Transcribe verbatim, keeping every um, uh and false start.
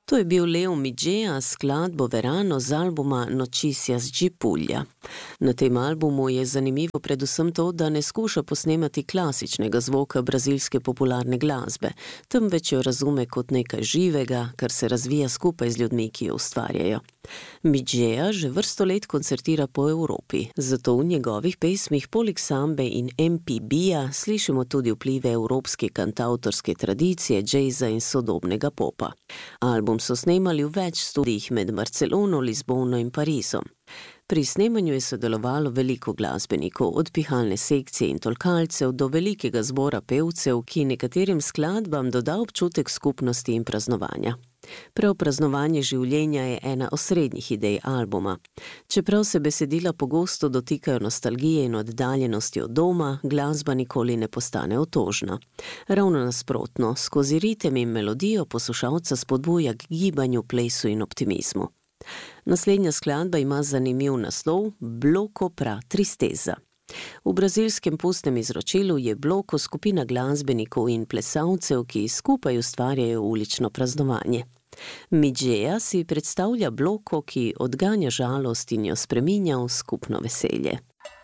To je bil Leo Midgeja s skladbo Verano z albuma Noticias de Puglia. Na tem albumu je zanimivo predvsem to, da ne skuša posnemati klasičnega zvoka brazilske popularne glasbe, temveč jo razume kot nekaj živega, kar se razvija skupaj z ljudmi, ki jo ustvarjajo. Midgeja že vrsto let koncertira po Evropi, zato v njegovih pesmih poleg sambe in em pe be-ja slišimo tudi vplive evropske kantavtorske tradicije, džeza in sodobnega popa. Album so snemali v več studijih med Barcelono, Lizbono in Parisom. Pri snemanju je sodelovalo veliko glasbenikov, od pihalne sekcije in tolkalcev do velikega zbora pevcev, ki nekaterim skladbam doda občutek skupnosti in praznovanja. Prav praznovanje življenja je ena osrednjih idej albuma. Čeprav se besedila pogosto dotikajo nostalgije in oddaljenosti od doma, glasba nikoli ne postane otožna. Ravno nasprotno, skozi ritem in melodijo poslušalca spodbuja k gibanju, plesu in optimizmu. Naslednja skladba ima zanimiv naslov Bloco pra Tristeza. V brazilskem pustnem izročilu je Bloco skupina glasbenikov in plesalcev, ki skupaj ustvarjajo ulično praznovanje. Midgeja si predstavlja Bloco, ki odganja žalost in jo spreminja v skupno veselje.